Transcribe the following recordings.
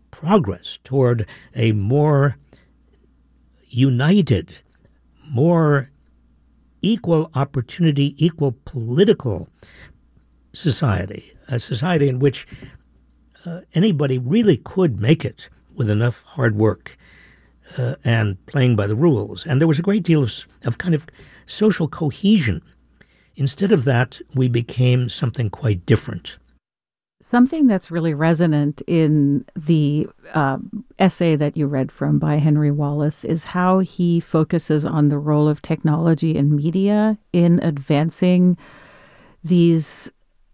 progress toward a more united, more equal opportunity, equal political society, a society in which anybody really could make it with enough hard work and playing by the rules. And there was a great deal of kind of social cohesion. Instead of that, we became something quite different. Something that's really resonant in the essay that you read from by Henry Wallace is how he focuses on the role of technology and media in advancing these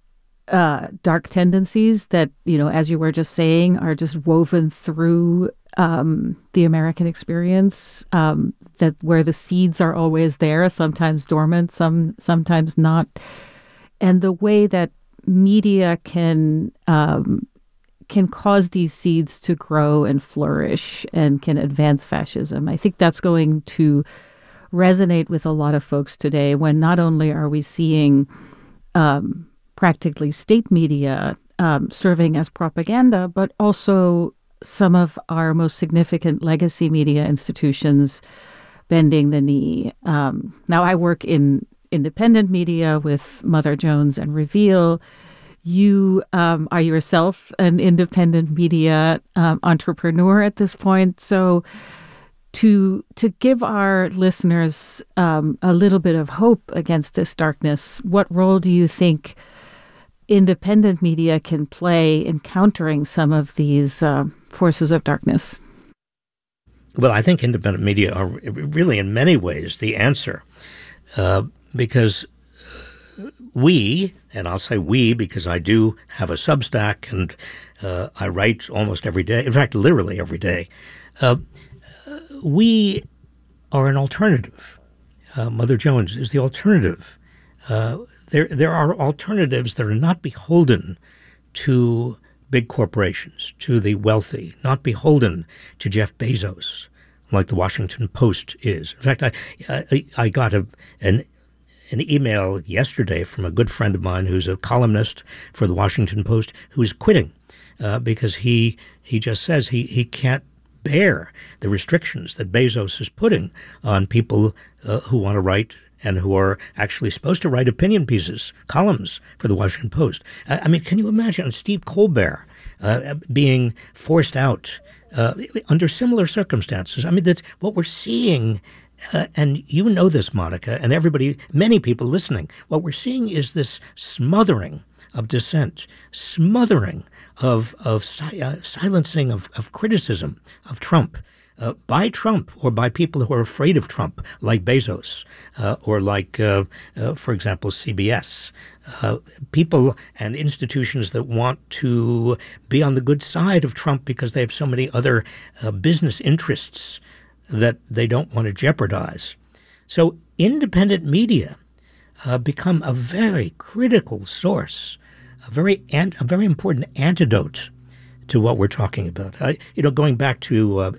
dark tendencies that, as you were just saying, are just woven through the American experience, that where the seeds are always there, sometimes dormant, sometimes not. And the way that media can cause these seeds to grow and flourish and can advance fascism. I think that's going to resonate with a lot of folks today when not only are we seeing practically state media serving as propaganda, but also some of our most significant legacy media institutions bending the knee. Now, I work in independent media with Mother Jones and Reveal. You are yourself an independent media entrepreneur at this point. So to give our listeners a little bit of hope against this darkness, what role do you think independent media can play in countering some of these forces of darkness? Well, I think independent media are really in many ways the answer. Because we, and I'll say we because I do have a Substack and I write almost every day, in fact, literally every day, we are an alternative. Mother Jones is the alternative. There are alternatives that are not beholden to big corporations, to the wealthy, not beholden to Jeff Bezos, like the Washington Post is. In fact, I got an email yesterday from a good friend of mine who's a columnist for the Washington Post who's quitting because he just says he can't bear the restrictions that Bezos is putting on people who want to write and who are actually supposed to write opinion pieces, columns for the Washington Post. I mean, can you imagine Steve Colbert being forced out under similar circumstances? I mean, that's what we're seeing. And you know this, Monica, and everybody, many people listening. What we're seeing is this smothering of dissent, smothering of silencing of criticism of Trump by Trump or by people who are afraid of Trump, like Bezos or like, for example, CBS. People and institutions that want to be on the good side of Trump because they have so many other business interests that they don't want to jeopardize. So independent media become a very critical source, a very important antidote to what we're talking about. Going back to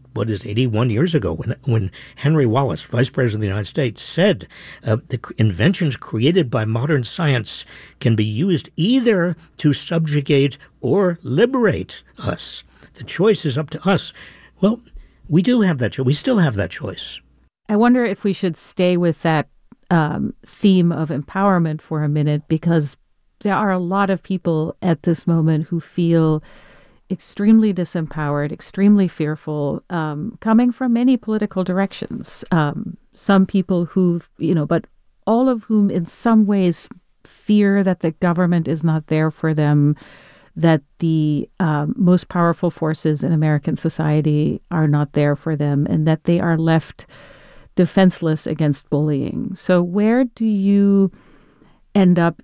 81 years ago when Henry Wallace, Vice President of the United States, said the inventions created by modern science can be used either to subjugate or liberate us. The choice is up to us. Well, we do have that choice. We still have that choice. I wonder if we should stay with that theme of empowerment for a minute, because there are a lot of people at this moment who feel extremely disempowered, extremely fearful, coming from many political directions. Some people but all of whom in some ways fear that the government is not there for them, that the most powerful forces in American society are not there for them, and that they are left defenseless against bullying. So where do you end up